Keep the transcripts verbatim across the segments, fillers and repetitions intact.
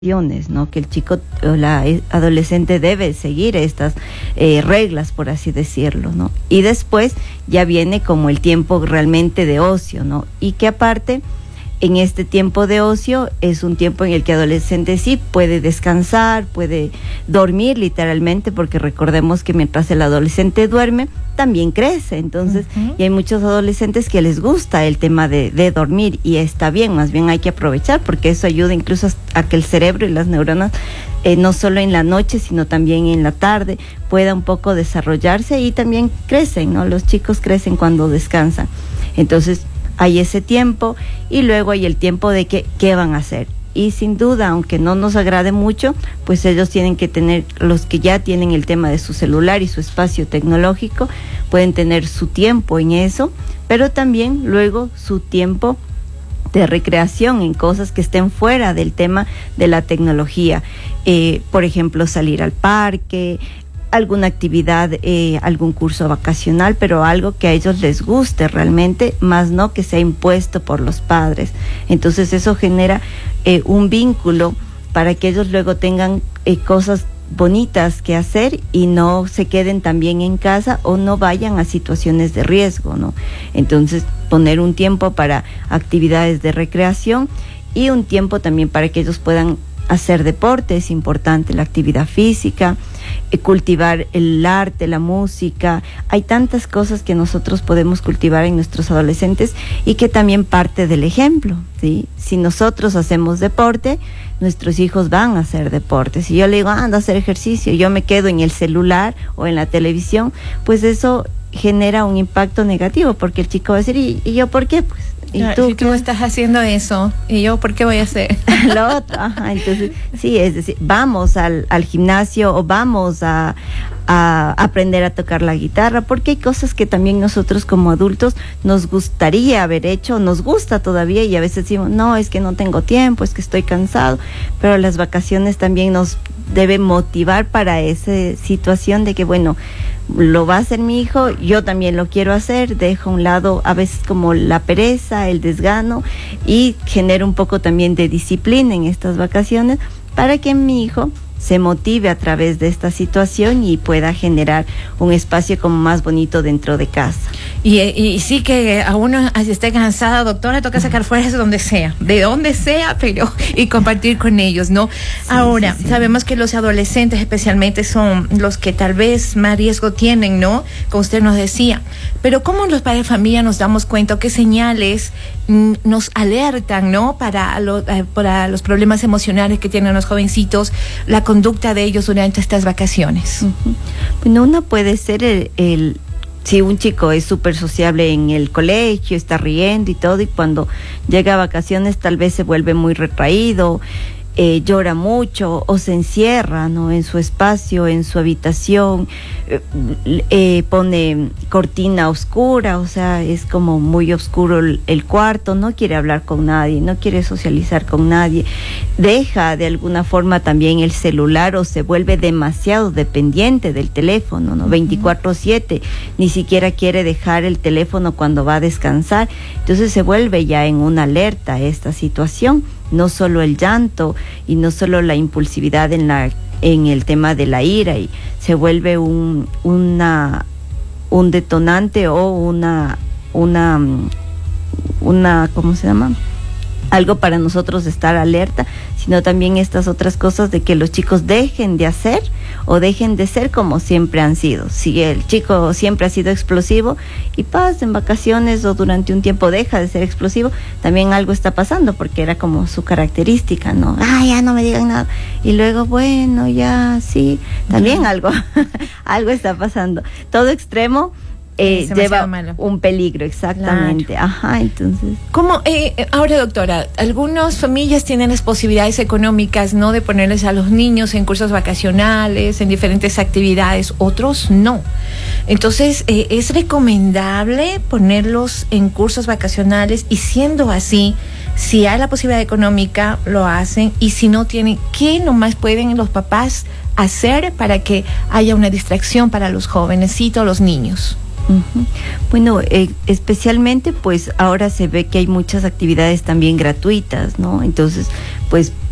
¿no? Que el chico o la adolescente debe seguir estas eh, reglas, por así decirlo, ¿no? Y después ya viene como el tiempo realmente de ocio, ¿no? Y que aparte, en este tiempo de ocio es un tiempo en el que el adolescente sí puede descansar, puede dormir literalmente, porque recordemos que mientras el adolescente duerme, también crece. Entonces, uh-huh. y hay muchos adolescentes que les gusta el tema de, de dormir, y está bien, más bien hay que aprovechar, porque eso ayuda incluso a que el cerebro y las neuronas, eh, no solo en la noche, sino también en la tarde, pueda un poco desarrollarse, y también crecen, ¿no? Los chicos crecen cuando descansan. Entonces, hay ese tiempo, y luego hay el tiempo de que, qué van a hacer. Y sin duda, aunque no nos agrade mucho, pues ellos tienen que tener, los que ya tienen el tema de su celular y su espacio tecnológico, pueden tener su tiempo en eso, pero también luego su tiempo de recreación en cosas que estén fuera del tema de la tecnología. Eh, por ejemplo, salir al parque, alguna actividad, eh, algún curso vacacional, pero algo que a ellos les guste realmente, más no que sea impuesto por los padres. Entonces eso genera eh, un vínculo para que ellos luego tengan eh, cosas bonitas que hacer y no se queden también en casa o no vayan a situaciones de riesgo, ¿no? Entonces, poner un tiempo para actividades de recreación y un tiempo también para que ellos puedan hacer deporte. Es importante la actividad física, eh, cultivar el arte, la música. Hay tantas cosas que nosotros podemos cultivar en nuestros adolescentes y que también parte del ejemplo, ¿sí? Si nosotros hacemos deporte, nuestros hijos van a hacer deporte. Si yo le digo, anda a hacer ejercicio, yo me quedo en el celular o en la televisión, pues eso genera un impacto negativo, porque el chico va a decir, ¿y, y yo por qué? Pues ¿Y tú, si tú estás haciendo eso, ¿y yo por qué voy a hacer? Lo otro, ajá, entonces, sí, es decir, vamos al, al gimnasio o vamos a, a aprender a tocar la guitarra, porque hay cosas que también nosotros como adultos nos gustaría haber hecho, nos gusta todavía, y a veces decimos, no, es que no tengo tiempo, es que estoy cansado, pero las vacaciones también nos deben motivar para esa situación de que, bueno, lo va a hacer mi hijo, yo también lo quiero hacer, dejo a un lado a veces como la pereza, el desgano, y genero un poco también de disciplina en estas vacaciones para que mi hijo se motive a través de esta situación y pueda generar un espacio como más bonito dentro de casa. Y, y sí que a uno así esté cansada, doctora, toca sacar fuerzas de donde sea, de donde sea, pero y compartir con ellos, ¿no? Sí, Ahora, sí, sí. sabemos que los adolescentes especialmente son los que tal vez más riesgo tienen, ¿no? Como usted nos decía. Pero ¿cómo los padres de familia nos damos cuenta? ¿Qué señales mm, nos alertan, ¿no? Para, lo, eh, para los problemas emocionales que tienen los jovencitos, la conducta de ellos durante estas vacaciones. Uh-huh. Bueno, una puede ser el, el si un chico es súper sociable en el colegio, está riendo y todo, y cuando llega a vacaciones tal vez se vuelve muy retraído, eh, llora mucho o se encierra, ¿no? En su espacio, en su habitación, eh, eh, pone cortina oscura, o sea, es como muy oscuro el, el cuarto, no quiere hablar con nadie, no quiere socializar con nadie, deja de alguna forma también el celular o se vuelve demasiado dependiente del teléfono, ¿no? veinticuatro siete, ni siquiera quiere dejar el teléfono cuando va a descansar. Entonces se vuelve ya en una alerta esta situación. No solo el llanto y no solo la impulsividad en la en el tema de la ira, y se vuelve un una un detonante o una una una ¿cómo se llama? Algo para nosotros estar alerta, sino también estas otras cosas de que los chicos dejen de hacer o dejen de ser como siempre han sido. Si el chico siempre ha sido explosivo y pasa en vacaciones o durante un tiempo deja de ser explosivo, también algo está pasando, porque era como su característica, ¿no? Ah, ya no me digan nada. Y luego, bueno, ya sí, también algo, algo está pasando. Todo extremo Eh, lleva malo. un peligro, exactamente. Claro. Ajá, entonces. ¿Cómo? Eh, ahora, doctora, algunas familias tienen las posibilidades económicas, ¿no?, de ponerles a los niños en cursos vacacionales, en diferentes actividades, otros no. Entonces, eh, ¿es recomendable ponerlos en cursos vacacionales? Y siendo así, si hay la posibilidad económica, lo hacen, y si no tienen, ¿qué nomás pueden los papás hacer para que haya una distracción para los jovencitos, los niños? Uh-huh. Bueno, eh, especialmente pues ahora se ve que hay muchas actividades también gratuitas, ¿no? Entonces, pues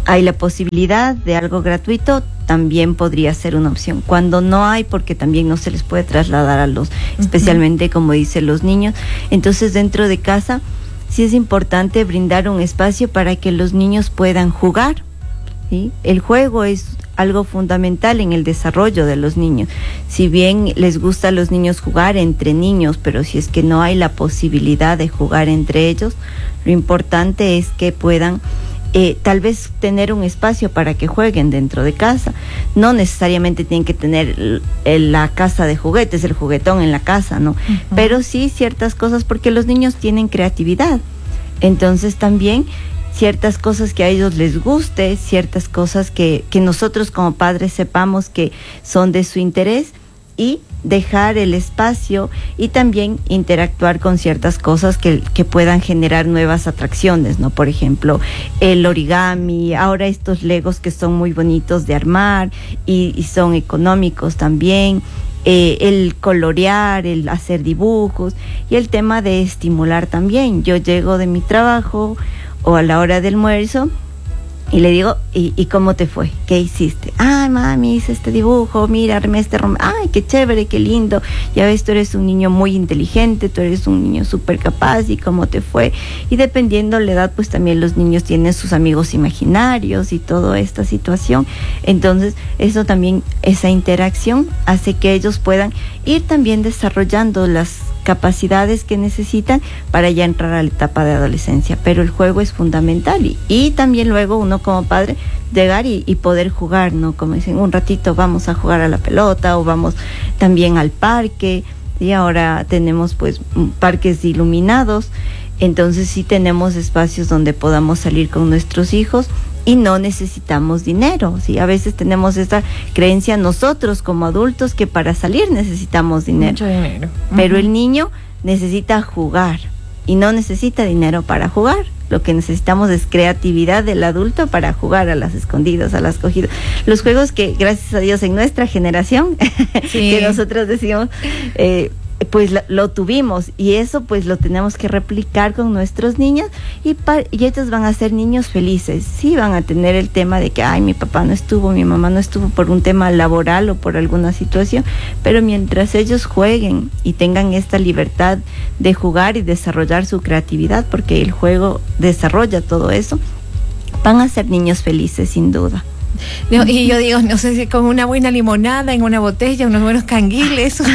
hay la posibilidad de algo gratuito, también podría ser una opción. Cuando no hay, porque también no se les puede trasladar a los, uh-huh. especialmente como dicen los niños, entonces dentro de casa sí es importante brindar un espacio para que los niños puedan jugar, ¿sí? El juego es algo fundamental en el desarrollo de los niños. Si bien les gusta a los niños jugar entre niños, pero si es que no hay la posibilidad de jugar entre ellos, lo importante es que puedan Eh, tal vez tener un espacio para que jueguen dentro de casa. No necesariamente tienen que tener el, el, la casa de juguetes, el juguetón en la casa, ¿no? Uh-huh. Pero sí ciertas cosas, porque los niños tienen creatividad. Entonces también ciertas cosas que a ellos les guste, ciertas cosas que, que nosotros como padres sepamos que son de su interés, y dejar el espacio y también interactuar con ciertas cosas que, que puedan generar nuevas atracciones, ¿no? Por ejemplo, el origami, ahora estos legos que son muy bonitos de armar y, y son económicos también, eh, el colorear, el hacer dibujos y el tema de estimular también. Yo llego de mi trabajo o a la hora del almuerzo y le digo, ¿y, ¿y cómo te fue? ¿Qué hiciste? Ay, mami, hice este dibujo, mira, armé este rom... Ay, qué chévere, qué lindo. Ya ves, tú eres un niño muy inteligente, tú eres un niño súper capaz, ¿y cómo te fue? Y dependiendo la edad, pues también los niños tienen sus amigos imaginarios y toda esta situación. Entonces, eso también, esa interacción hace que ellos puedan ir también desarrollando las capacidades que necesitan para ya entrar a la etapa de adolescencia, pero el juego es fundamental y, y también luego uno como padre llegar y, y poder jugar, ¿no? Como dicen, un ratito vamos a jugar a la pelota o vamos también al parque, y ahora tenemos pues parques iluminados, entonces sí tenemos espacios donde podamos salir con nuestros hijos y no necesitamos dinero, ¿sí? A veces tenemos esa creencia nosotros como adultos que para salir necesitamos dinero. Mucho dinero. Uh-huh. Pero el niño necesita jugar y no necesita dinero para jugar. Lo que necesitamos es creatividad del adulto para jugar a las escondidas, a las cogidas. Los juegos que, gracias a Dios, en nuestra generación, sí. que nosotros decimos... Eh, pues lo, lo tuvimos y eso pues lo tenemos que replicar con nuestros niños y, pa, y ellos van a ser niños felices. Sí van a tener el tema de que ay, mi papá no estuvo, mi mamá no estuvo por un tema laboral o por alguna situación, pero mientras ellos jueguen y tengan esta libertad de jugar y desarrollar su creatividad, porque el juego desarrolla todo eso, van a ser niños felices sin duda. No, y yo digo, no sé si con una buena limonada en una botella, unos buenos canguiles. sí,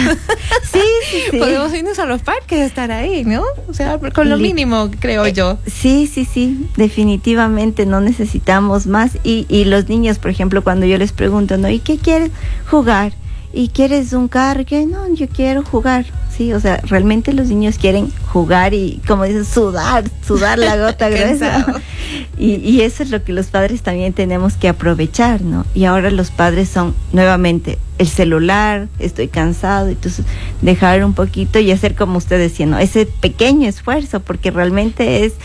sí, sí. Podemos irnos a los parques, estar ahí, ¿no? O sea, con lo mínimo, creo yo. Sí, sí, sí, definitivamente no necesitamos más. Y, y los niños, por ejemplo, cuando yo les pregunto, ¿no? ¿Y qué quieres? Jugar. ¿Y quieres un carro? ¿Qué? No, yo quiero jugar. Sí, o sea, realmente los niños quieren jugar y, como dicen, sudar, sudar la gota gruesa. Y, y eso es lo que los padres también tenemos que aprovechar, ¿no? Y ahora los padres son, nuevamente, el celular, estoy cansado, entonces dejar un poquito y hacer como usted decía, ¿no? Ese pequeño esfuerzo, porque realmente es...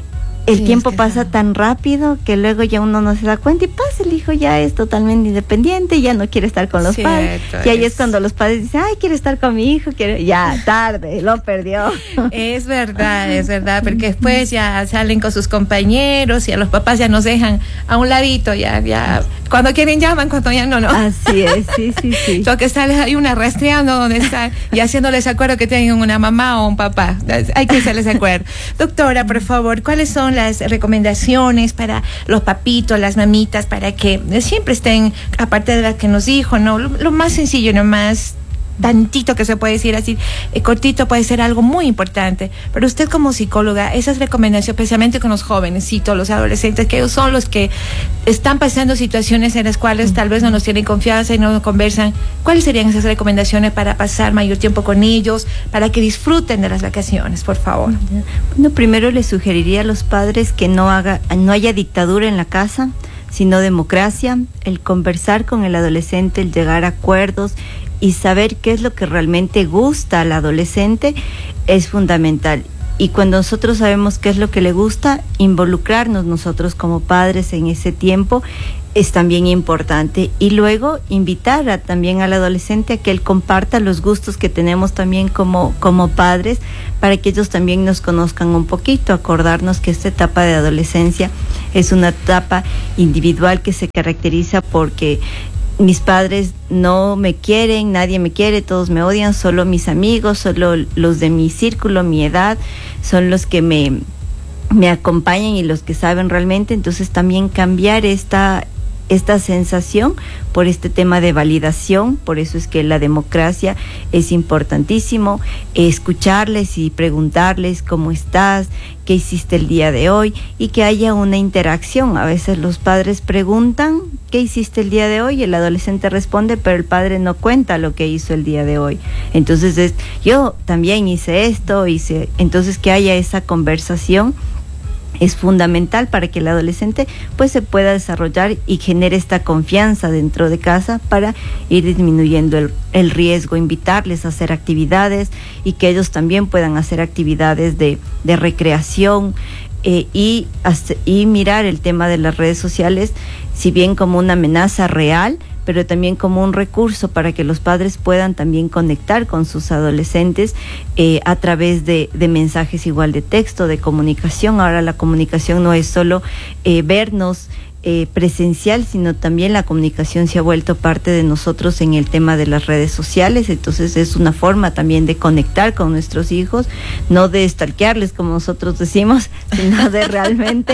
El sí, tiempo es que pasa no. tan rápido que luego ya uno no se da cuenta y pasa, el hijo ya es totalmente independiente, ya no quiere estar con los Cierto, padres. Y ahí es. es cuando los padres dicen, ay, quiero estar con mi hijo, quiero... ya, tarde, lo perdió. Es verdad, es verdad, porque después ya salen con sus compañeros y a los papás ya nos dejan a un ladito, ya, ya, cuando quieren llaman, cuando ya no, no. Así es, sí, sí, sí. Lo que sale hay una rastreando donde están y haciéndoles acuerdo que tienen una mamá o un papá. Hay que hacerles acuerdo. Doctora, por favor, ¿cuáles son las recomendaciones para los papitos, las mamitas, para que siempre estén, aparte de las que nos dijo, no, lo, lo más sencillo, no más tantito que se puede decir así, eh, cortito, puede ser algo muy importante, pero usted como psicóloga, esas recomendaciones, especialmente con los jovencitos, los adolescentes, que ellos son los que están pasando situaciones en las cuales tal vez no nos tienen confianza y no nos conversan, ¿cuáles serían esas recomendaciones para pasar mayor tiempo con ellos, para que disfruten de las vacaciones, por favor? Bueno, primero les sugeriría a los padres que no haga, no haya dictadura en la casa, sino democracia, el conversar con el adolescente, el llegar a acuerdos y saber qué es lo que realmente gusta al adolescente es fundamental. y cuando nosotros sabemos qué es lo que le gusta, involucrarnos nosotros como padres en ese tiempo es también importante, y luego invitar a, también al adolescente a que él comparta los gustos que tenemos también como, como padres, para que ellos también nos conozcan un poquito, acordarnos que esta etapa de adolescencia es una etapa individual que se caracteriza porque mis padres no me quieren, nadie me quiere, todos me odian, solo mis amigos, solo los de mi círculo, mi edad, son los que me, me acompañan y los que saben realmente. Entonces también cambiar esta esta sensación por este tema de validación. Por eso es que la democracia es importantísimo, escucharles y preguntarles cómo estás, qué hiciste el día de hoy, y que haya una interacción. A veces los padres preguntan qué hiciste el día de hoy, el adolescente responde, pero el padre no cuenta lo que hizo el día de hoy. Entonces es, yo también hice esto, hice, entonces que haya esa conversación es fundamental para que el adolescente pues se pueda desarrollar y genere esta confianza dentro de casa para ir disminuyendo el, el riesgo, invitarles a hacer actividades y que ellos también puedan hacer actividades de, de recreación eh, y, y mirar el tema de las redes sociales, si bien como una amenaza real, pero también como un recurso para que los padres puedan también conectar con sus adolescentes eh, a través de, de mensajes igual de texto, de comunicación. Ahora la comunicación no es solo eh, vernos eh, presencial, sino también la comunicación se ha vuelto parte de nosotros en el tema de las redes sociales. Entonces es una forma también de conectar con nuestros hijos, no de stalkearles como nosotros decimos, sino de realmente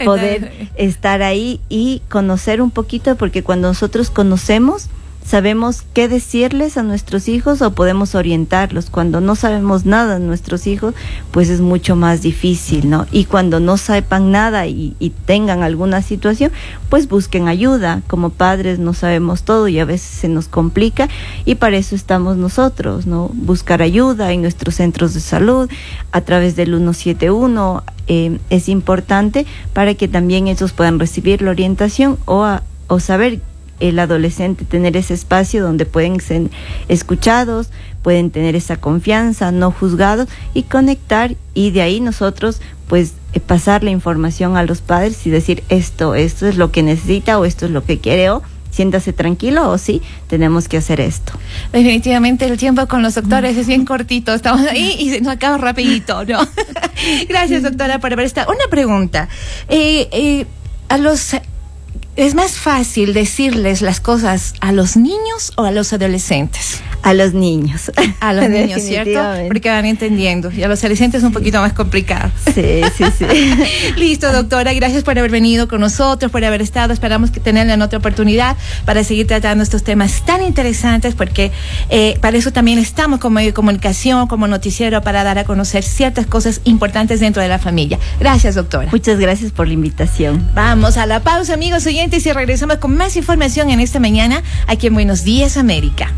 poder estar ahí y conocer un poquito, porque cuando nosotros conocemos sabemos qué decirles a nuestros hijos o podemos orientarlos. Cuando no sabemos nada de nuestros hijos, pues es mucho más difícil, ¿no? Y cuando no sepan nada y, y tengan alguna situación, pues busquen ayuda. Como padres no sabemos todo y a veces se nos complica, y para eso estamos nosotros, ¿no? Buscar ayuda en nuestros centros de salud, a través del ciento setenta y uno, eh, es importante para que también ellos puedan recibir la orientación o, a, o saber el adolescente tener ese espacio donde pueden ser escuchados, pueden tener esa confianza, no juzgados, y conectar, y de ahí nosotros pues eh, pasar la información a los padres y decir esto, esto es lo que necesita o esto es lo que quiere, o siéntase tranquilo, o sí, tenemos que hacer esto. Definitivamente el tiempo con los doctores es bien cortito, estamos ahí y se nos acaba rapidito, ¿no? Gracias, doctora, por haber estado. Una pregunta, eh, eh, a los... ¿es más fácil decirles las cosas a los niños o a los adolescentes? A los niños. A los niños, ¿cierto? Porque van entendiendo. Y a los adolescentes es un poquito más complicado. Sí, sí, sí. Listo, doctora. Gracias por haber venido con nosotros, por haber estado. Esperamos que tenerla en otra oportunidad para seguir tratando estos temas tan interesantes, porque eh, para eso también estamos como medio de comunicación, como noticiero, para dar a conocer ciertas cosas importantes dentro de la familia. Gracias, doctora. Muchas gracias por la invitación. Vamos a la pausa, amigos oyentes, y regresamos con más información en esta mañana aquí en Buenos Días, América.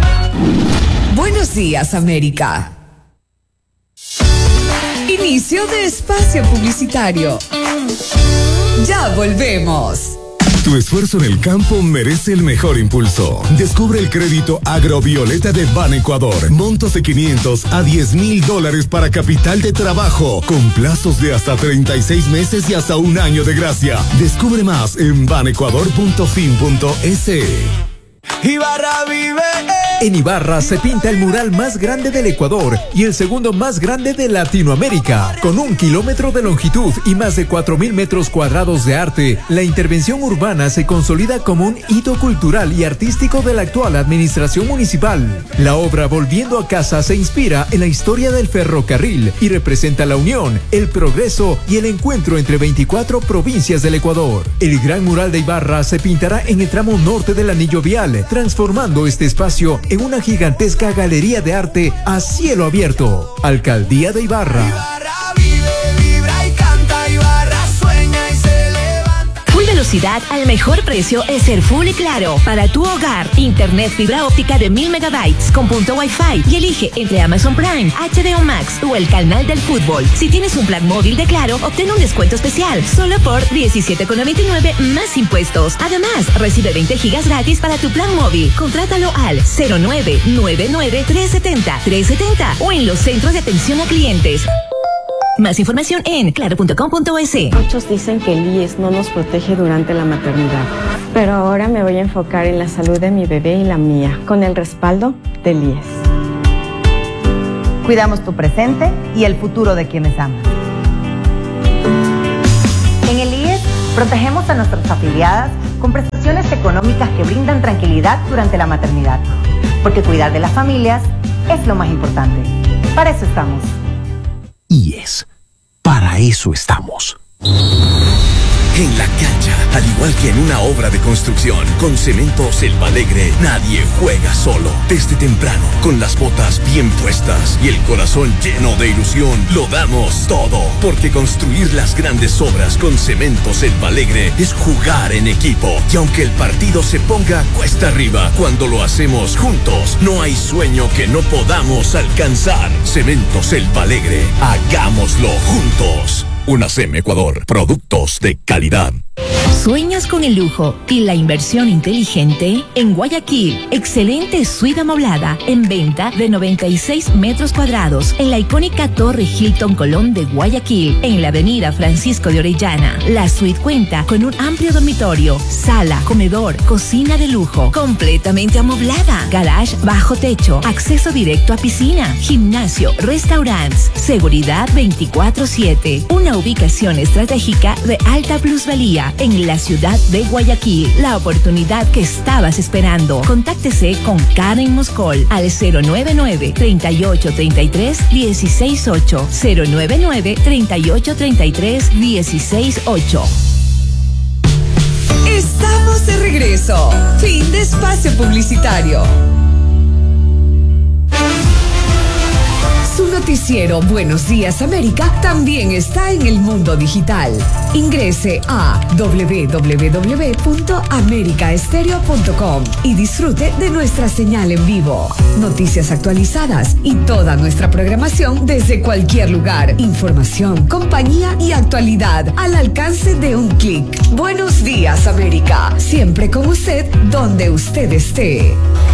Buenos Días, América. Inicio de espacio publicitario. Ya volvemos. Tu esfuerzo en el campo merece el mejor impulso. Descubre el crédito Agrovioleta de Ban Ecuador. Montos de quinientos a diez mil dólares para capital de trabajo, con plazos de hasta treinta y seis meses y hasta un año de gracia. Descubre más en banecuador punto fin punto es. Ibarra vive. En Ibarra se pinta el mural más grande del Ecuador y el segundo más grande de Latinoamérica. Con un kilómetro de longitud y más de cuatro mil metros cuadrados de arte, la intervención urbana se consolida como un hito cultural y artístico de la actual administración municipal. La obra Volviendo a Casa se inspira en la historia del ferrocarril y representa la unión, el progreso y el encuentro entre veinticuatro provincias del Ecuador. El gran mural de Ibarra se pintará en el tramo norte del anillo vial, transformando este espacio en una gigantesca galería de arte a cielo abierto. Alcaldía de Ibarra. Ibarra vive, vibra y canta. Ibarra sueña y se levanta. Full velocidad al mejor precio es ser Full y Claro. Para tu hogar, internet fibra óptica de mil megabytes con punto Wi-Fi, y elige entre Amazon Prime, H B O Max o el canal del fútbol. Si tienes un plan móvil de Claro, obtén un descuento especial solo por diecisiete con noventa y nueve más impuestos. Además, recibe veinte gigas gratis para tu plan móvil. Contrátalo al cero nueve nueve nueve tres siete cero tres siete cero o en los centros de atención a clientes. Más información en claro punto com punto es. Muchos dicen que el I E S no nos protege durante la maternidad, pero ahora me voy a enfocar en la salud de mi bebé y la mía, con el respaldo del I E S. Cuidamos tu presente y el futuro de quienes amas. En el I E S protegemos a nuestras afiliadas con prestaciones económicas que brindan tranquilidad durante la maternidad, porque cuidar de las familias es lo más importante. Para eso estamos. I E S. Para eso estamos. En la cancha, al igual que en una obra de construcción, con Cementos El Alegre, nadie juega solo. Desde temprano, con las botas bien puestas y el corazón lleno de ilusión, lo damos todo. Porque construir las grandes obras con Cementos El Alegre es jugar en equipo. Y aunque el partido se ponga cuesta arriba, cuando lo hacemos juntos, no hay sueño que no podamos alcanzar. Cementos El Alegre, hagámoslo juntos. UNACEM Ecuador, productos de calidad. ¿Sueñas con el lujo y la inversión inteligente? En Guayaquil, excelente suite amoblada en venta de noventa y seis metros cuadrados en la icónica Torre Hilton Colón de Guayaquil, en la avenida Francisco de Orellana. La suite cuenta con un amplio dormitorio, sala, comedor, cocina de lujo, completamente amoblada, garage bajo techo, acceso directo a piscina, gimnasio, restaurantes, seguridad veinticuatro siete. Una ubicación estratégica de alta plusvalía en la ciudad de Guayaquil. La oportunidad que estabas esperando. Contáctese con Karen Moscol al cero nueve nueve, treinta y ocho, treinta y tres, dieciséis ocho. cero nueve nueve, treinta y ocho, treinta y tres, dieciséis ocho. Estamos de regreso. Fin de espacio publicitario. Su noticiero Buenos Días América también está en el mundo digital. Ingrese a doble u doble u doble u punto america estéreo punto com y disfrute de nuestra señal en vivo. Noticias actualizadas y toda nuestra programación desde cualquier lugar. Información, compañía y actualidad al alcance de un clic. Buenos Días América. Siempre con usted, donde usted esté.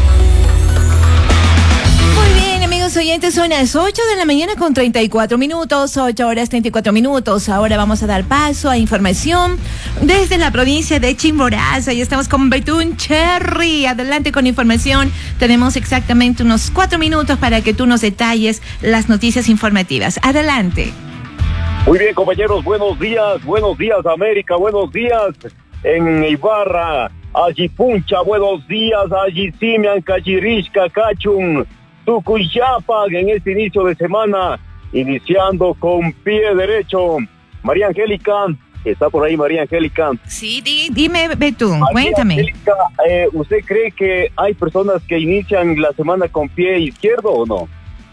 Muy bien, amigos oyentes, son las ocho de la mañana con treinta y cuatro minutos, ocho horas treinta y cuatro minutos. Ahora vamos a dar paso a información desde la provincia de Chimborazo. Y estamos con Betún Cherry. Adelante con información. Tenemos exactamente unos cuatro minutos para que tú nos detalles las noticias informativas. Adelante. Muy bien, compañeros, buenos días, buenos días, América, buenos días en Ibarra, Ayipuncha, buenos días, Ayisimian, Cachirishka, Cachun, Tucuyapa, en este inicio de semana, iniciando con pie derecho. María Angélica, ¿está por ahí María Angélica? Sí, di, dime Betún, cuéntame. Angélica, eh, ¿usted cree que hay personas que inician la semana con pie izquierdo o no?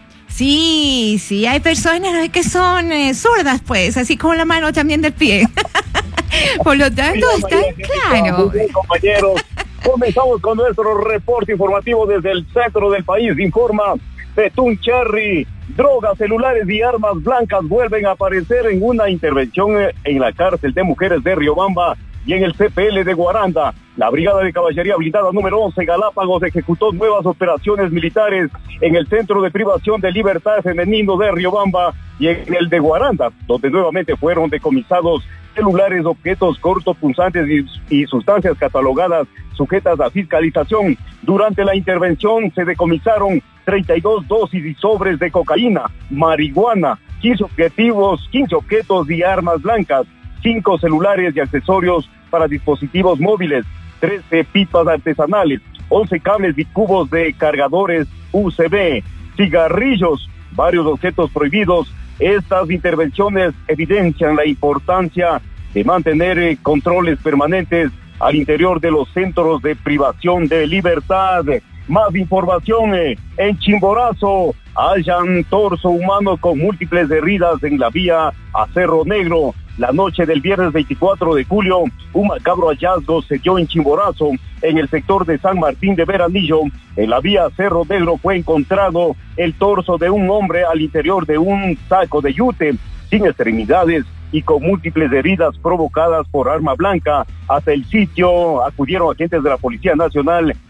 Sí, sí, hay personas que son eh, zurdas, pues, así como la mano también del pie. Por lo tanto, Mira, está María, claro. Muy bien, compañeros. Comenzamos con nuestro reporte informativo desde el centro del país. Informa Betún Cherry. Drogas, celulares y armas blancas vuelven a aparecer en una intervención en la cárcel de mujeres de Riobamba y en el C P L de Guaranda. La Brigada de Caballería Blindada número once Galápagos ejecutó nuevas operaciones militares en el Centro de Privación de Libertad Femenino de Riobamba y en el de Guaranda, donde nuevamente fueron decomisados celulares, objetos cortopunzantes y, y sustancias catalogadas sujetas a fiscalización. Durante la intervención se decomisaron treinta y dos dosis y sobres de cocaína, marihuana, quince objetivos, quince objetos y armas blancas, cinco celulares y accesorios para dispositivos móviles, trece pipas artesanales, once cables y cubos de cargadores U S B, cigarrillos, varios objetos prohibidos. Estas intervenciones evidencian la importancia de mantener eh, controles permanentes al interior de los centros de privación de libertad. Más información eh, en Chimborazo. Hallan torso humano con múltiples heridas en la vía a Cerro Negro. La noche del viernes veinticuatro de julio, un macabro hallazgo se dio en Chimborazo, en el sector de San Martín de Veranillo. En la vía Cerro Negro fue encontrado el torso de un hombre al interior de un saco de yute, sin extremidades y con múltiples heridas provocadas por arma blanca. Hasta el sitio acudieron agentes de la Policía Nacional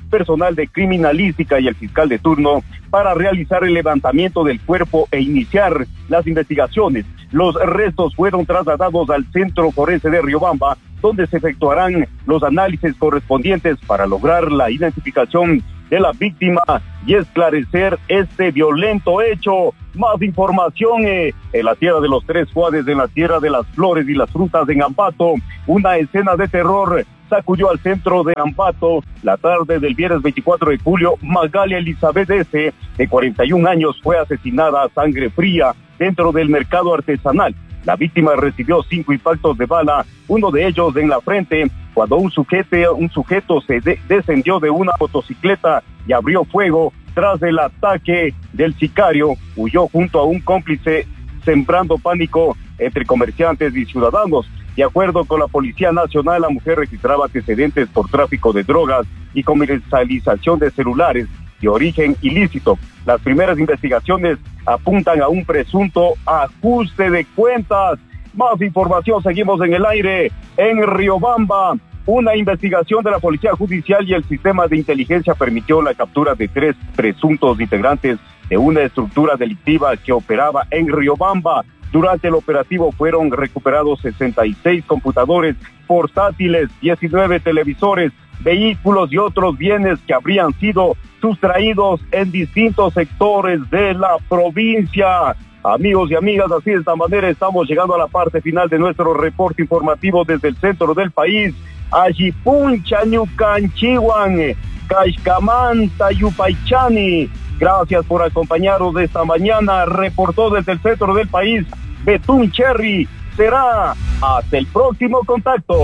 personal de criminalística y el fiscal de turno para realizar el levantamiento del cuerpo e iniciar las investigaciones. Los restos fueron trasladados al Centro Forense de Riobamba, donde se efectuarán los análisis correspondientes para lograr la identificación de la víctima y esclarecer este violento hecho. Más información eh, en la Tierra de los Tres Juárez, en la Tierra de las Flores y las Frutas en Ambato. Una escena de terror sacudió al centro de Ambato la tarde del viernes veinticuatro de julio. Magalia Elizabeth S., de cuarenta y un años, fue asesinada a sangre fría dentro del mercado artesanal. La víctima recibió cinco impactos de bala, uno de ellos en la frente, cuando un sujeto, un sujeto se de- descendió de una motocicleta y abrió fuego. Tras el ataque del sicario, huyó junto a un cómplice, sembrando pánico entre comerciantes y ciudadanos. De acuerdo con la Policía Nacional, la mujer registraba antecedentes por tráfico de drogas y comercialización de celulares de origen ilícito. Las primeras investigaciones apuntan a un presunto ajuste de cuentas. Más información, seguimos en el aire. En Riobamba, una investigación de la Policía Judicial y el Sistema de Inteligencia permitió la captura de tres presuntos integrantes de una estructura delictiva que operaba en Riobamba. Durante el operativo fueron recuperados sesenta y seis computadores portátiles, diecinueve televisores, vehículos y otros bienes que habrían sido sustraídos en distintos sectores de la provincia. Amigos y amigas, así de esta manera estamos llegando a la parte final de nuestro reporte informativo desde el centro del país. Ajipuncha, Ñucanchihuan, Caixcamanta, Yupaychani. Gracias por acompañarnos esta mañana. Reportó desde el centro del país Betún Cherry. Será hasta el próximo contacto.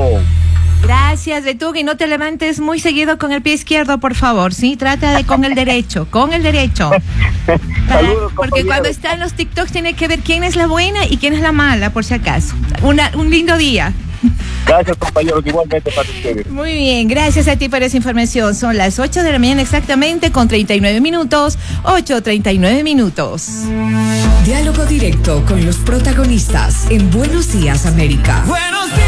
Gracias, Betún, y no te levantes muy seguido con el pie izquierdo, por favor, ¿sí? Trata de con el derecho, con el derecho. Para, Saludos, porque cuando están los TikToks tiene que ver quién es la buena y quién es la mala, por si acaso. Una, un lindo día. Gracias, compañeros, igualmente para ustedes. Muy bien, gracias a ti por esa información. Son las ocho de la mañana exactamente con treinta y nueve minutos, ocho treinta y nueve minutos. Diálogo directo con los protagonistas en Buenos Días, América. Buenos días.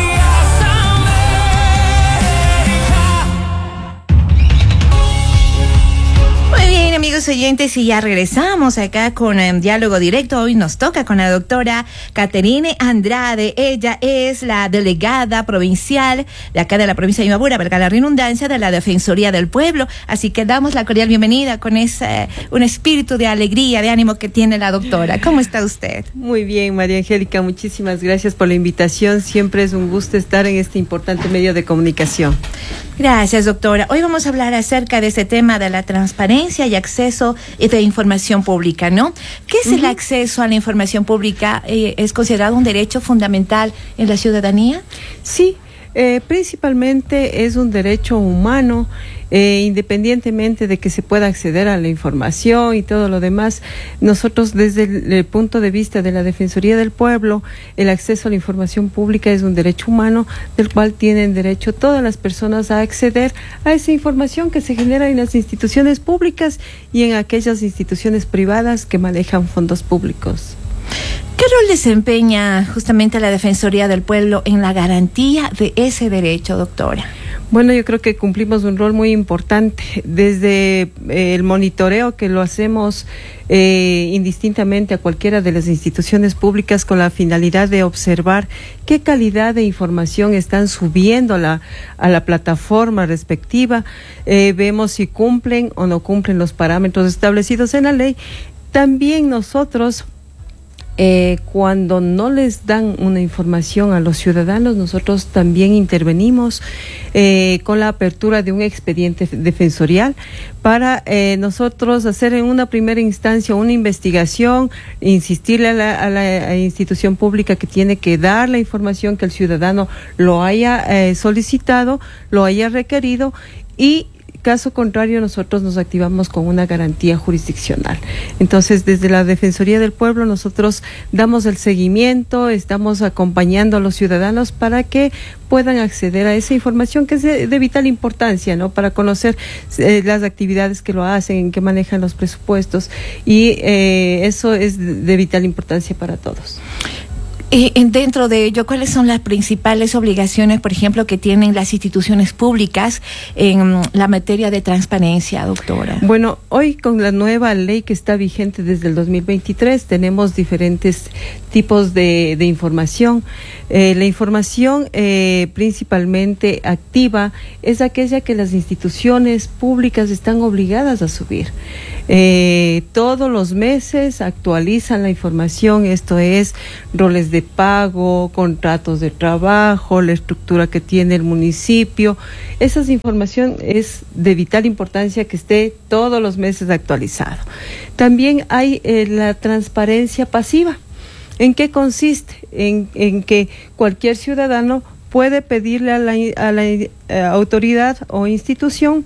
Muy bien, amigos oyentes, y ya regresamos acá con um, Diálogo Directo. Hoy nos toca con la doctora Caterine Andrade. Ella es la delegada provincial de acá de la provincia de Imbabura, valga la redundancia, de la Defensoría del Pueblo. Así que damos la cordial bienvenida con ese un espíritu de alegría, de ánimo que tiene la doctora. ¿Cómo está usted? Muy bien, María Angélica, muchísimas gracias por la invitación. Siempre es un gusto estar en este importante medio de comunicación. Gracias, doctora. Hoy vamos a hablar acerca de ese tema de la transparencia y acceso de información pública, ¿no? ¿Qué es uh-huh. el acceso a la información pública? Eh, ¿Es considerado un derecho fundamental en la ciudadanía? Sí, eh, principalmente es un derecho humano. Eh, independientemente de que se pueda acceder a la información y todo lo demás, nosotros desde el, el punto de vista de la Defensoría del Pueblo, el acceso a la información pública es un derecho humano del cual tienen derecho todas las personas a acceder a esa información que se genera en las instituciones públicas y en aquellas instituciones privadas que manejan fondos públicos. ¿Qué rol desempeña justamente la Defensoría del Pueblo en la garantía de ese derecho, doctora? Bueno, yo creo que cumplimos un rol muy importante desde eh, el monitoreo que lo hacemos eh, indistintamente a cualquiera de las instituciones públicas con la finalidad de observar qué calidad de información están subiendo a la, a la plataforma respectiva. Eh, vemos si cumplen o no cumplen los parámetros establecidos en la ley. También nosotros, Eh, cuando no les dan una información a los ciudadanos, nosotros también intervenimos eh, con la apertura de un expediente defensorial para eh, nosotros hacer en una primera instancia una investigación, insistirle a la, a la institución pública que tiene que dar la información que el ciudadano lo haya eh, solicitado, lo haya requerido, y caso contrario, nosotros nos activamos con una garantía jurisdiccional. Entonces, desde la Defensoría del Pueblo, nosotros damos el seguimiento, estamos acompañando a los ciudadanos para que puedan acceder a esa información que es de, de vital importancia, ¿no? Para conocer eh, las actividades que lo hacen, en qué manejan los presupuestos, y eh, eso es de, de vital importancia para todos. Y dentro de ello, ¿cuáles son las principales obligaciones, por ejemplo, que tienen las instituciones públicas en la materia de transparencia, doctora? Bueno, hoy con la nueva ley que está vigente desde el dos mil veintitrés, tenemos diferentes tipos de, de información. Eh, la información eh, principalmente activa es aquella que las instituciones públicas están obligadas a subir. Eh, todos los meses actualizan la información, esto es roles de pago, contratos de trabajo, la estructura que tiene el municipio. Esa información es de vital importancia que esté todos los meses actualizado. También hay eh, la transparencia pasiva. ¿En qué consiste? En, en que cualquier ciudadano puede pedirle a la, a la eh, autoridad o institución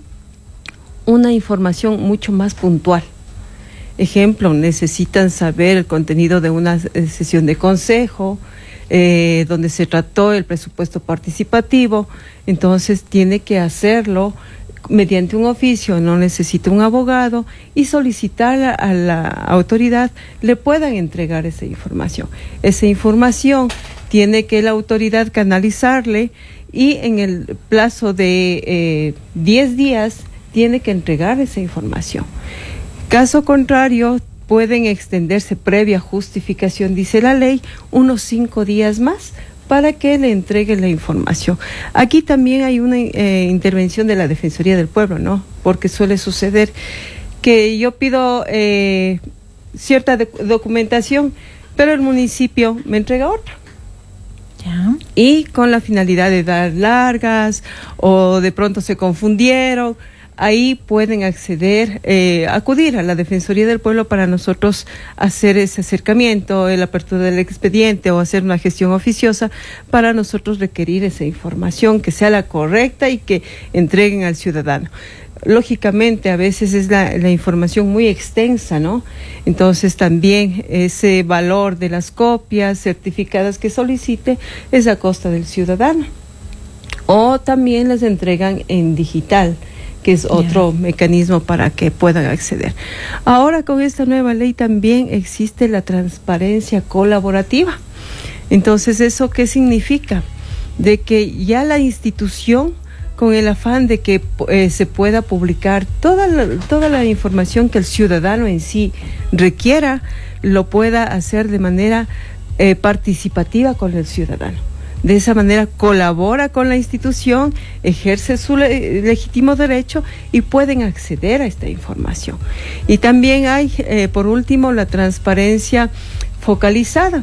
una información mucho más puntual. Ejemplo, necesitan saber el contenido de una eh, sesión de consejo, eh, donde se trató el presupuesto participativo, entonces tiene que hacerlo mediante un oficio, no necesita un abogado, y solicitar a, a la autoridad le puedan entregar esa información. Esa información tiene que la autoridad canalizarle y en el plazo de eh, diez días tiene que entregar esa información. Caso contrario, pueden extenderse previa justificación, dice la ley, unos cinco días más para que le entregue la información. Aquí también hay una eh, intervención de la Defensoría del Pueblo, ¿no? Porque suele suceder que yo pido eh, cierta de- documentación, pero el municipio me entrega otra. Ya. Y con la finalidad de dar largas o de pronto se confundieron. Ahí pueden acceder, eh, acudir a la Defensoría del Pueblo para nosotros hacer ese acercamiento, la apertura del expediente o hacer una gestión oficiosa para nosotros requerir esa información que sea la correcta y que entreguen al ciudadano. Lógicamente, a veces es la, la información muy extensa, ¿no? Entonces, también ese valor de las copias certificadas que solicite es a costa del ciudadano. O también les entregan en digital, que es otro yeah. mecanismo para que puedan acceder. Ahora con esta nueva ley también existe la transparencia colaborativa. Entonces, ¿eso qué significa? De que ya la institución, con el afán de que eh, se pueda publicar toda la, toda la información que el ciudadano en sí requiera, lo pueda hacer de manera eh, participativa con el ciudadano. De esa manera colabora con la institución, ejerce su le- legítimo derecho y pueden acceder a esta información. Y también hay, eh, por último, la transparencia focalizada,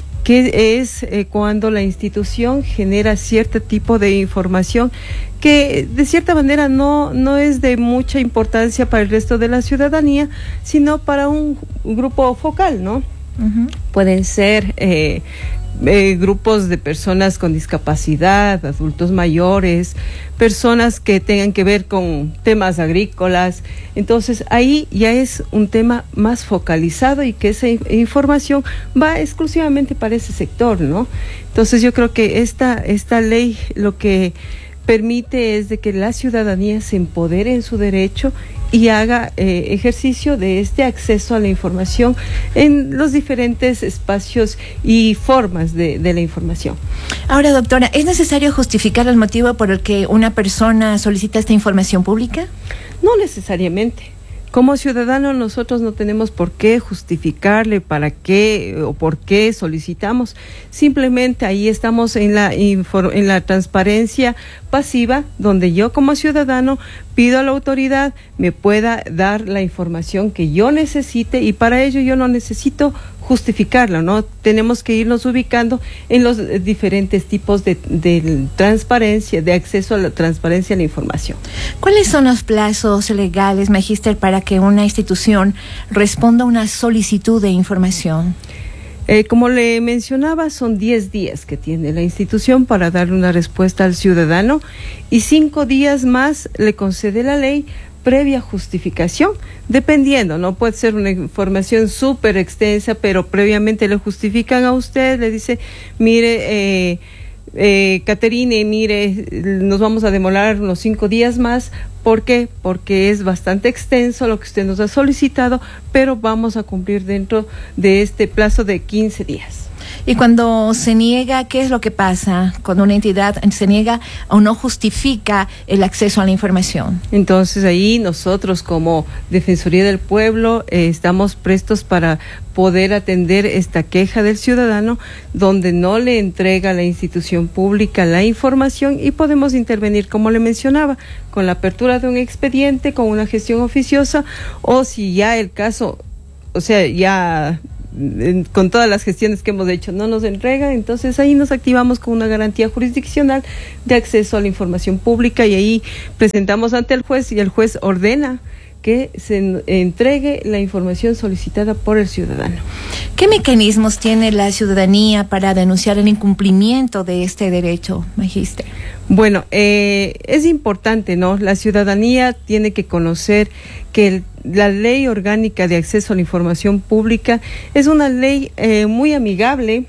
que es eh, cuando la institución genera cierto tipo de información que de cierta manera no, no es de mucha importancia para el resto de la ciudadanía, sino para un, un grupo focal, ¿no? Uh-huh. Pueden ser eh, Eh, grupos de personas con discapacidad, adultos mayores, personas que tengan que ver con temas agrícolas. Entonces ahí ya es un tema más focalizado y que esa información va exclusivamente para ese sector, ¿no? Entonces yo creo que esta, esta ley lo que permite es de que la ciudadanía se empodere en su derecho y haga eh, ejercicio de este acceso a la información en los diferentes espacios y formas de, de la información. Ahora, doctora, ¿es necesario justificar el motivo por el que una persona solicita esta información pública? No necesariamente. Como ciudadanos nosotros no tenemos por qué justificarle para qué o por qué solicitamos. Simplemente ahí estamos en la infor- en la transparencia pasiva, donde yo como ciudadano pido a la autoridad me pueda dar la información que yo necesite, y para ello yo no necesito justificarla, ¿no? Tenemos que irnos ubicando en los diferentes tipos de, de transparencia, de acceso a la transparencia a la información. ¿Cuáles son los plazos legales, Magíster, para que una institución responda a una solicitud de información? Eh, como le mencionaba, son diez días que tiene la institución para darle una respuesta al ciudadano, y cinco días más le concede la ley previa justificación, dependiendo, no puede ser una información súper extensa, pero previamente le justifican a usted, le dice, mire, eh, eh, Caterine, mire, nos vamos a demorar unos cinco días más. ¿Por qué? Porque es bastante extenso lo que usted nos ha solicitado, pero vamos a cumplir dentro de este plazo de quince días. Y cuando se niega, ¿qué es lo que pasa cuando una entidad se niega o no justifica el acceso a la información? Entonces ahí nosotros como Defensoría del Pueblo eh, estamos prestos para poder atender esta queja del ciudadano donde no le entrega a la institución pública la información y podemos intervenir, como le mencionaba, con la apertura de un expediente, con una gestión oficiosa o si ya el caso, o sea, ya en, con todas las gestiones que hemos hecho no nos entrega, entonces ahí nos activamos con una garantía jurisdiccional de acceso a la información pública y ahí presentamos ante el juez y el juez ordena que se entregue la información solicitada por el ciudadano. ¿Qué mecanismos tiene la ciudadanía para denunciar el incumplimiento de este derecho, Magíster? Bueno, eh, es importante, ¿no? La ciudadanía tiene que conocer que el, la Ley Orgánica de Acceso a la Información Pública es una ley eh, muy amigable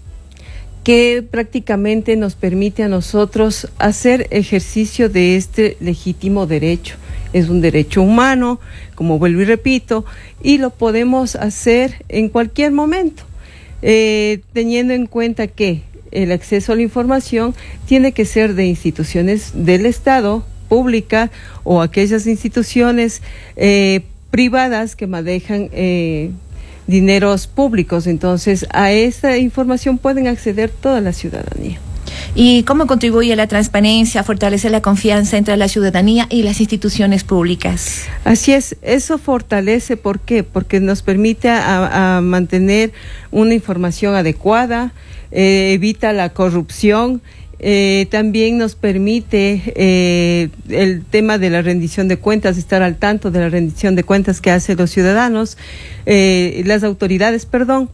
que prácticamente nos permite a nosotros hacer ejercicio de este legítimo derecho. Es un derecho humano, como vuelvo y repito, y lo podemos hacer en cualquier momento, eh, teniendo en cuenta que el acceso a la información tiene que ser de instituciones del Estado, pública, o aquellas instituciones eh, privadas que manejan eh, dineros públicos. Entonces, a esa información pueden acceder toda la ciudadanía. ¿Y cómo contribuye la transparencia a fortalecer la confianza entre la ciudadanía y las instituciones públicas? Así es, eso fortalece, ¿por qué? Porque nos permite a, a mantener una información adecuada, eh, evita la corrupción, eh, también nos permite eh, el tema de la rendición de cuentas, estar al tanto de la rendición de cuentas que hacen los ciudadanos, eh, las autoridades, perdón.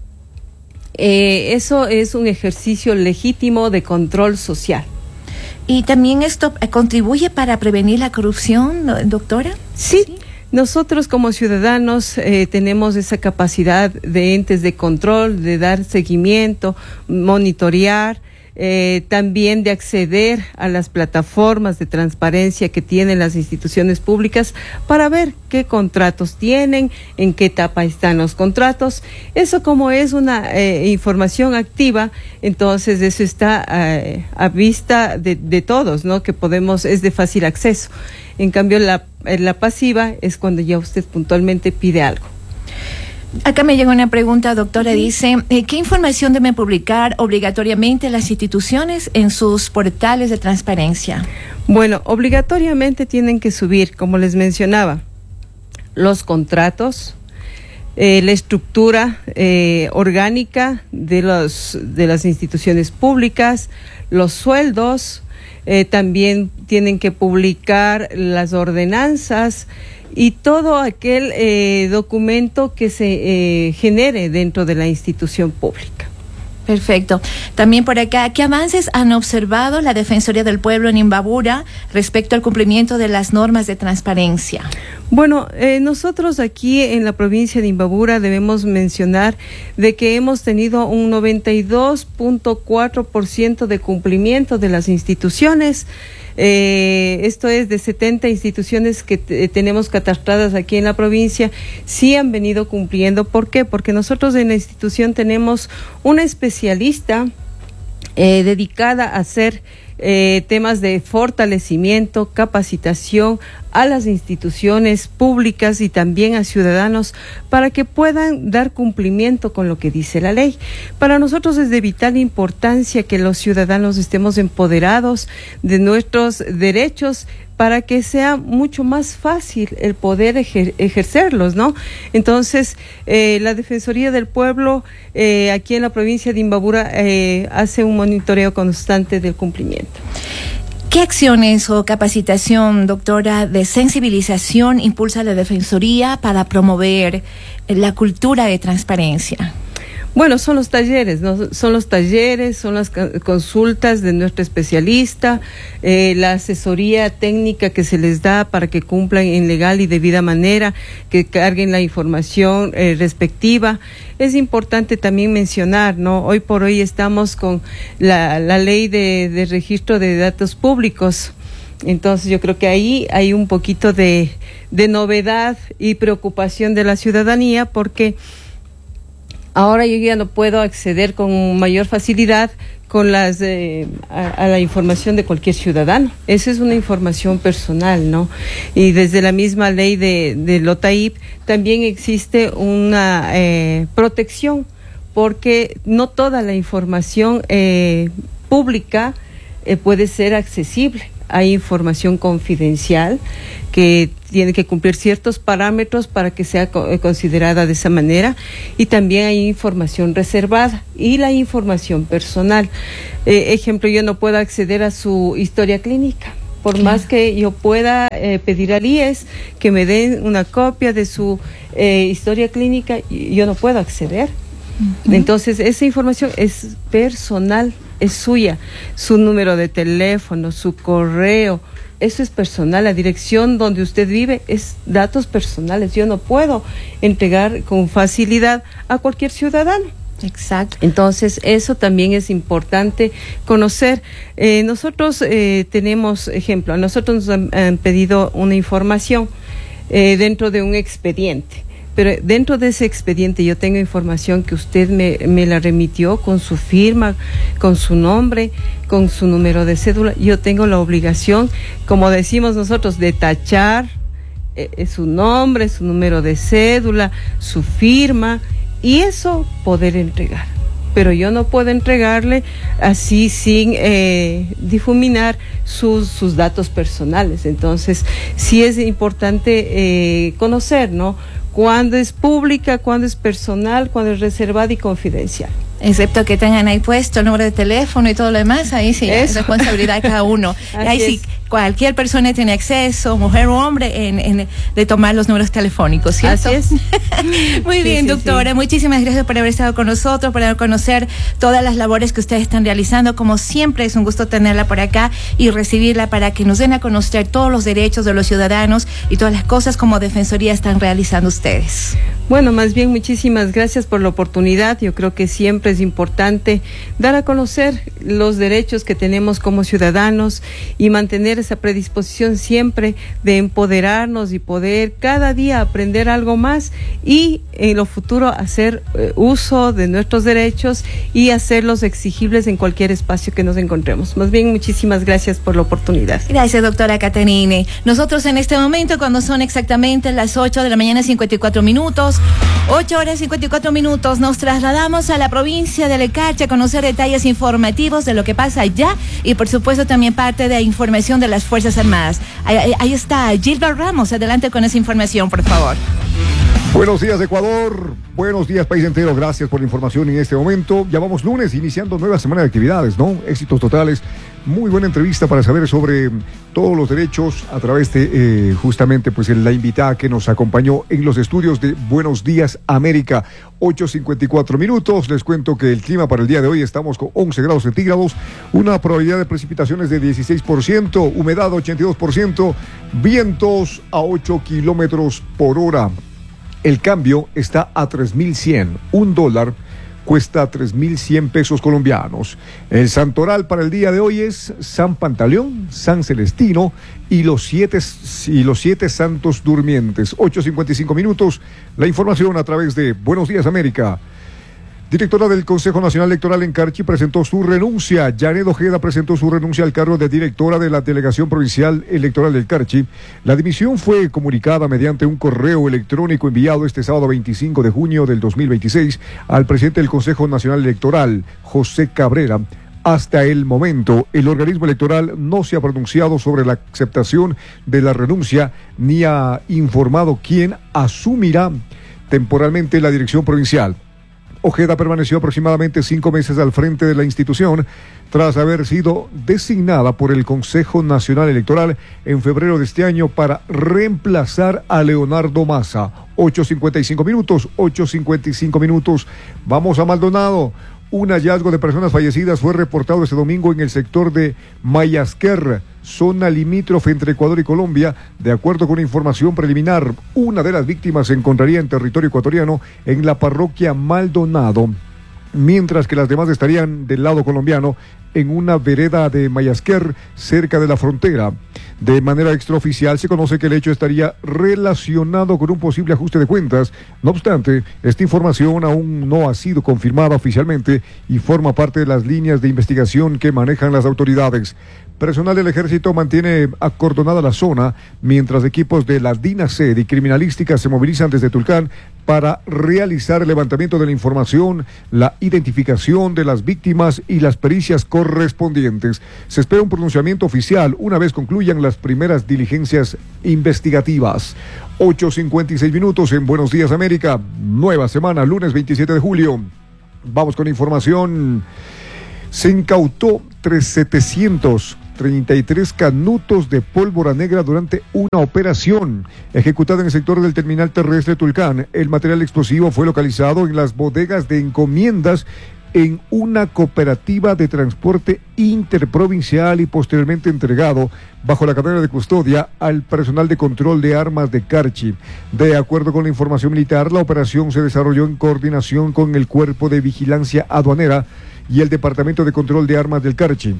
Eh, eso es un ejercicio legítimo de control social. ¿Y también esto contribuye para prevenir la corrupción, doctora? Sí, ¿sí? Nosotros como ciudadanos eh, tenemos esa capacidad de entes de control, de dar seguimiento, monitorear, eh, también de acceder a las plataformas de transparencia que tienen las instituciones públicas para ver qué contratos tienen, en qué etapa están los contratos. Eso como es una eh, información activa, entonces eso está eh, a vista de, de todos, ¿no? Que podemos, es de fácil acceso. En cambio, la, la pasiva es cuando ya usted puntualmente pide algo. Acá me llega una pregunta, doctora, dice, ¿qué información deben publicar obligatoriamente las instituciones en sus portales de transparencia? Bueno, obligatoriamente tienen que subir, como les mencionaba, los contratos, eh, la estructura eh, orgánica de, los, de las instituciones públicas, los sueldos, eh, también tienen que publicar las ordenanzas, y todo aquel eh, documento que se eh, genere dentro de la institución pública. Perfecto. También por acá, ¿qué avances han observado la Defensoría del Pueblo en Imbabura respecto al cumplimiento de las normas de transparencia? Bueno, eh, nosotros aquí en la provincia de Imbabura debemos mencionar de que hemos tenido un noventa y dos punto cuatro por ciento de cumplimiento de las instituciones. Eh, esto es de setenta instituciones que t- tenemos catastradas aquí en la provincia, sí han venido cumpliendo. ¿Por qué? Porque nosotros en la institución tenemos una especialista eh, dedicada a hacer eh, temas de fortalecimiento, capacitación a las instituciones públicas y también a ciudadanos para que puedan dar cumplimiento con lo que dice la ley. Para nosotros es de vital importancia que los ciudadanos estemos empoderados de nuestros derechos para que sea mucho más fácil el poder ejer- ejercerlos, ¿no? Entonces, eh, la Defensoría del Pueblo eh, aquí en la provincia de Imbabura eh, hace un monitoreo constante del cumplimiento. ¿Qué acciones o capacitación, doctora, de sensibilización impulsa la Defensoría para promover la cultura de transparencia? Bueno, son los talleres, ¿no? Son los talleres, son las consultas de nuestro especialista, eh, la asesoría técnica que se les da para que cumplan en legal y debida manera, que carguen la información eh, respectiva. Es importante también mencionar, ¿no? Hoy por hoy estamos con la, la ley de, de registro de datos públicos. Entonces yo creo que ahí hay un poquito de, de novedad y preocupación de la ciudadanía porque Ahora yo ya no puedo acceder con mayor facilidad con las eh, a, a la información de cualquier ciudadano. Esa es una información personal, ¿no? Y desde la misma ley de, de LOTAIP también existe una eh, protección, porque no toda la información eh, pública eh, puede ser accesible. Hay información confidencial que tiene que cumplir ciertos parámetros para que sea considerada de esa manera, y también hay información reservada y la información personal. Eh, ejemplo, yo no puedo acceder a su historia clínica. Por claro. más que yo pueda eh, pedir al I E S que me den una copia de su eh, historia clínica, yo no puedo acceder. Uh-huh. Entonces, esa información es personal, es suya. Su número de teléfono, su correo, eso es personal. La dirección donde usted vive es datos personales. Yo no puedo entregar con facilidad a cualquier ciudadano. Exacto. Entonces, eso también es importante conocer. Eh, nosotros eh, tenemos, ejemplo, a nosotros nos han, han pedido una información eh, dentro de un expediente. Pero dentro de ese expediente yo tengo información que usted me, me la remitió con su firma, con su nombre, con su número de cédula. Yo tengo la obligación, como decimos nosotros, de tachar eh, su nombre, su número de cédula, su firma, y eso poder entregar. Pero yo no puedo entregarle así sin eh, difuminar sus, sus datos personales. Entonces, sí es importante eh, conocer, ¿no?, cuándo es pública, cuándo es personal, cuándo es reservada y confidencial. Excepto que tengan ahí puesto el número de teléfono y todo lo demás, ahí sí es responsabilidad de cada uno. Ahí sí cualquier persona tiene acceso, mujer o hombre, en, en de tomar los números telefónicos, ¿cierto? Así es. Muy sí, bien, sí, doctora, sí. Muchísimas gracias por haber estado con nosotros, por conocer todas las labores que ustedes están realizando. Como siempre, es un gusto tenerla por acá y recibirla para que nos den a conocer todos los derechos de los ciudadanos y todas las cosas como Defensoría están realizando ustedes. Bueno, más bien muchísimas gracias por la oportunidad. Yo creo que siempre es importante dar a conocer los derechos que tenemos como ciudadanos y mantener esa predisposición siempre de empoderarnos y poder cada día aprender algo más y en lo futuro hacer eh, uso de nuestros derechos y hacerlos exigibles en cualquier espacio que nos encontremos. Más bien, muchísimas gracias por la oportunidad. Gracias, doctora Caterine. Nosotros en este momento, cuando son exactamente las ocho de la mañana, cincuenta y cuatro minutos, ocho horas cincuenta y cuatro minutos, nos trasladamos a la provincia de Lecache a conocer detalles informativos de lo que pasa allá y por supuesto también parte de información de las Fuerzas Armadas. Ahí, ahí está Gilbert Ramos, adelante con esa información, por favor. Buenos días, Ecuador. Buenos días, país entero. Gracias por la información en este momento. Ya vamos lunes, iniciando nueva semana de actividades, ¿no? Éxitos totales. Muy buena entrevista para saber sobre todos los derechos a través de eh, justamente pues la invitada que nos acompañó en los estudios de Buenos Días América. ocho cincuenta y cuatro minutos. Les cuento que el clima para el día de hoy estamos con once grados centígrados, una probabilidad de precipitaciones de dieciséis por ciento, humedad ochenta y dos por ciento, vientos a ocho kilómetros por hora. El cambio está a tres mil cien, un dólar cuesta tres mil cien pesos colombianos. El santoral para el día de hoy es San Pantaleón, San Celestino y los siete, y los siete santos durmientes. ocho cincuenta y cinco minutos, la información a través de Buenos Días América. Directora del Consejo Nacional Electoral en Carchi presentó su renuncia. Janet Ojeda presentó su renuncia al cargo de directora de la Delegación Provincial Electoral del Carchi. La dimisión fue comunicada mediante un correo electrónico enviado este sábado veinticinco de junio del dos mil veintiséis al presidente del Consejo Nacional Electoral, José Cabrera. Hasta el momento, el organismo electoral no se ha pronunciado sobre la aceptación de la renuncia ni ha informado quién asumirá temporalmente la dirección provincial. Ojeda permaneció aproximadamente cinco meses al frente de la institución tras haber sido designada por el Consejo Nacional Electoral en febrero de este año para reemplazar a Leonardo Massa. ocho cincuenta y cinco minutos, ocho cincuenta y cinco minutos. Vamos a Maldonado. Un hallazgo de personas fallecidas fue reportado este domingo en el sector de Mayasquer, zona limítrofe entre Ecuador y Colombia. De acuerdo con información preliminar, una de las víctimas se encontraría en territorio ecuatoriano en la parroquia Maldonado, mientras que las demás estarían del lado colombiano en una vereda de Mayasquer, cerca de la frontera. De manera extraoficial se conoce que el hecho estaría relacionado con un posible ajuste de cuentas. No obstante, esta información aún no ha sido confirmada oficialmente y forma parte de las líneas de investigación que manejan las autoridades. Personal del ejército mantiene acordonada la zona, mientras equipos de la DINASED y criminalística se movilizan desde Tulcán para realizar el levantamiento de la información, la identificación de las víctimas y las pericias correspondientes. Se espera un pronunciamiento oficial una vez concluyan las primeras diligencias investigativas. ocho cincuenta y seis minutos en Buenos Días América, nueva semana, lunes veintisiete de julio. Vamos con información. Se incautó setecientos treinta y tres canutos de pólvora negra durante una operación ejecutada en el sector del terminal terrestre Tulcán. El material explosivo fue localizado en las bodegas de encomiendas en una cooperativa de transporte interprovincial y posteriormente entregado bajo la cadena de custodia al personal de control de armas de Carchi. De acuerdo con la información militar, la operación se desarrolló en coordinación con el Cuerpo de Vigilancia Aduanera y el Departamento de Control de Armas del Carchi.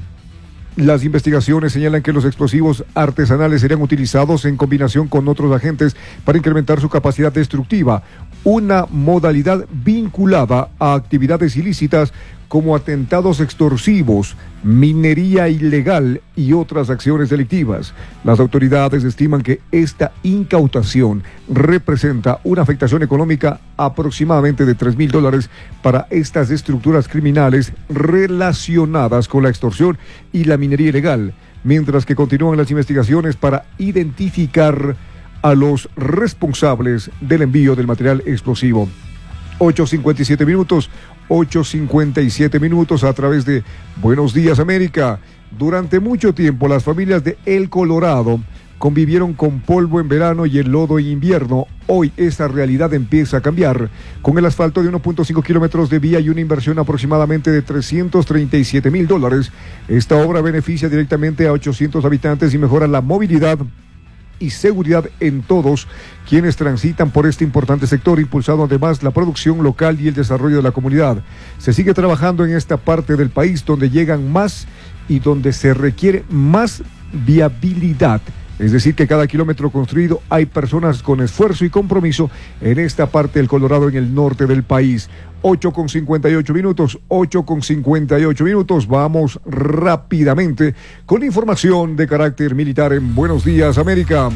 Las investigaciones señalan que los explosivos artesanales serían utilizados en combinación con otros agentes para incrementar su capacidad destructiva, una modalidad vinculada a actividades ilícitas como atentados extorsivos, minería ilegal y otras acciones delictivas. Las autoridades estiman que esta incautación representa una afectación económica aproximadamente de tres mil dólares para estas estructuras criminales relacionadas con la extorsión y la minería ilegal, mientras que continúan las investigaciones para identificar a los responsables del envío del material explosivo. ocho cincuenta y siete minutos, ocho cincuenta y siete minutos a través de Buenos Días América. Durante mucho tiempo las familias de El Colorado convivieron con polvo en verano y el lodo en invierno. Hoy esa realidad empieza a cambiar. Con el asfalto de uno punto cinco kilómetros de vía y una inversión aproximadamente de trescientos treinta y siete mil dólares, esta obra beneficia directamente a ochocientos habitantes y mejora la movilidad y seguridad en todos quienes transitan por este importante sector, impulsando además la producción local y el desarrollo de la comunidad. Se sigue trabajando en esta parte del país donde llegan más y donde se requiere más viabilidad. Es decir, que cada kilómetro construido hay personas con esfuerzo y compromiso en esta parte del Colorado, en el norte del país. ocho con cincuenta y ocho minutos, ocho con cincuenta y ocho minutos. Vamos rápidamente con información de carácter militar en Buenos Días América.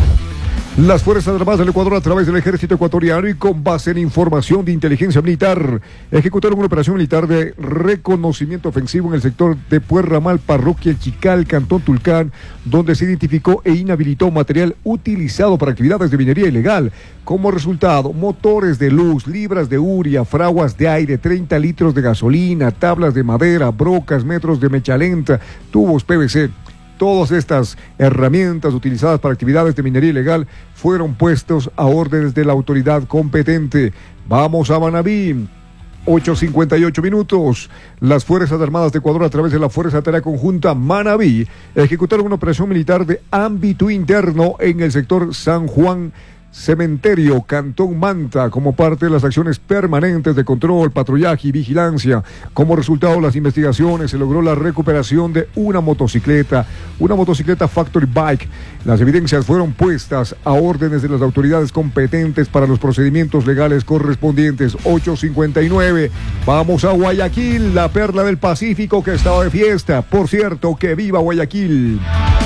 Las Fuerzas Armadas del Ecuador, a través del Ejército Ecuatoriano y con base en información de inteligencia militar, ejecutaron una operación militar de reconocimiento ofensivo en el sector de Puerramal, Parroquia El Chical, Cantón Tulcán, donde se identificó e inhabilitó material utilizado para actividades de minería ilegal. Como resultado, motores de luz, libras de urea, fraguas de aire, treinta litros de gasolina, tablas de madera, brocas, metros de mecha lenta, tubos P V C. Todas estas herramientas utilizadas para actividades de minería ilegal fueron puestos a órdenes de la autoridad competente. Vamos a Manabí. ocho cincuenta y ocho minutos. Las Fuerzas Armadas de Ecuador, a través de la Fuerza Tarea Conjunta Manabí, ejecutaron una operación militar de ámbito interno en el sector San Juan Cementerio, Cantón Manta, como parte de las acciones permanentes de control, patrullaje y vigilancia. Como resultado de las investigaciones, se logró la recuperación de una motocicleta, una motocicleta Factory Bike. Las evidencias fueron puestas a órdenes de las autoridades competentes para los procedimientos legales correspondientes. ocho cincuenta y nueve. Vamos a Guayaquil, la perla del Pacífico que estaba de fiesta. Por cierto, que viva Guayaquil.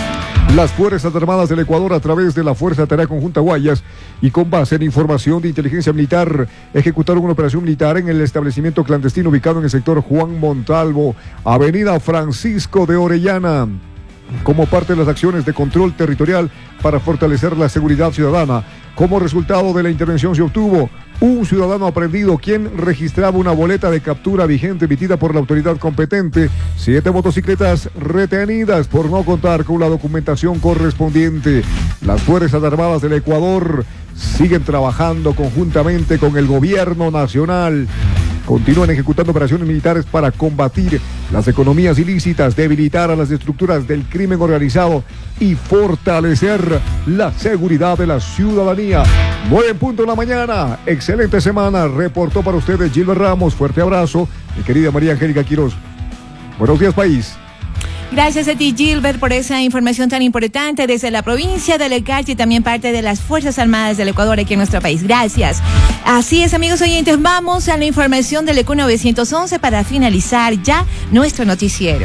Las Fuerzas Armadas del Ecuador, a través de la Fuerza Tarea Conjunta Guayas y con base en información de inteligencia militar, ejecutaron una operación militar en el establecimiento clandestino ubicado en el sector Juan Montalvo, Avenida Francisco de Orellana, como parte de las acciones de control territorial para fortalecer la seguridad ciudadana. Como resultado de la intervención se obtuvo un ciudadano aprehendido quien registraba una boleta de captura vigente emitida por la autoridad competente, siete motocicletas retenidas por no contar con la documentación correspondiente. Las Fuerzas Armadas del Ecuador siguen trabajando conjuntamente con el gobierno nacional. Continúan ejecutando operaciones militares para combatir las economías ilícitas, debilitar a las estructuras del crimen organizado y fortalecer la seguridad de la ciudadanía. nueve en punto de la mañana. Excelente semana. Reportó para ustedes Gilbert Ramos. Fuerte abrazo. Mi querida María Angélica Quiroz. Buenos días, país. Gracias a ti, Gilbert, por esa información tan importante desde la provincia de Lecarte y también parte de las Fuerzas Armadas del Ecuador aquí en nuestro país. Gracias. Así es, amigos oyentes, vamos a la información del E Q novecientos once para finalizar ya nuestro noticiero.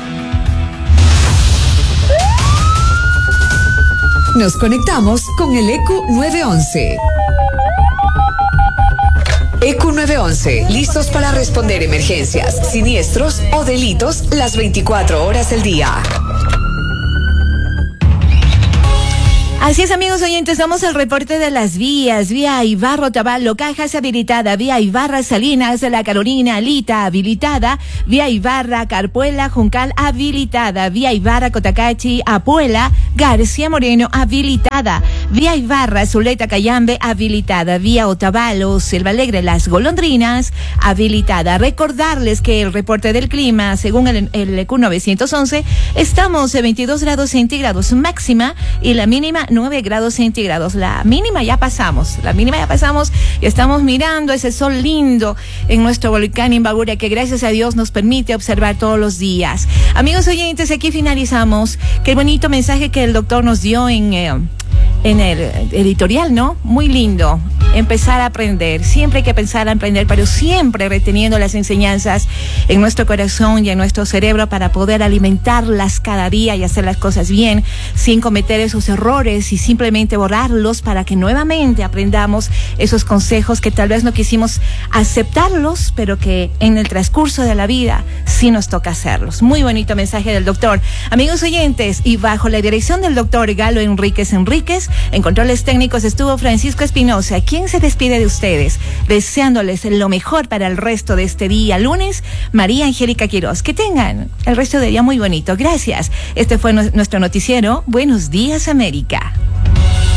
Nos conectamos con el E Q nueve once. E Q nueve once, listos para responder emergencias, siniestros o delitos las veinticuatro horas del día. Así es, amigos oyentes, damos el reporte de las vías. Vía Ibarra Otavalo, Cajas habilitada. Vía Ibarra Salinas, La Carolina, Alita habilitada. Vía Ibarra Carpuela, Juncal habilitada. Vía Ibarra Cotacachi, Apuela, García Moreno habilitada. Vía Ibarra Zuleta Cayambe habilitada. Vía Otavalo, Selva Alegre, Las Golondrinas habilitada. Recordarles que el reporte del clima, según el, el E Q novecientos once, estamos en veintidós grados centígrados máxima y la mínima nueve grados centígrados. La mínima ya pasamos, la mínima ya pasamos y estamos mirando ese sol lindo en nuestro volcán Imbabura que gracias a Dios nos permite observar todos los días. Amigos oyentes, aquí finalizamos. Qué bonito mensaje que el doctor nos dio en... Eh, en el editorial, ¿no? Muy lindo. Empezar a aprender. Siempre hay que pensar a aprender, pero siempre reteniendo las enseñanzas en nuestro corazón y en nuestro cerebro para poder alimentarlas cada día y hacer las cosas bien, sin cometer esos errores y simplemente borrarlos para que nuevamente aprendamos esos consejos que tal vez no quisimos aceptarlos, pero que en el transcurso de la vida sí nos toca hacerlos. Muy bonito mensaje del doctor. Amigos oyentes, y bajo la dirección del doctor Galo Enríquez Enríquez, en controles técnicos estuvo Francisco Espinosa, quien se despide de ustedes, deseándoles lo mejor para el resto de este día lunes. María Angélica Quiroz, que tengan el resto del día muy bonito. Gracias. Este fue nuestro noticiero. Buenos días, América.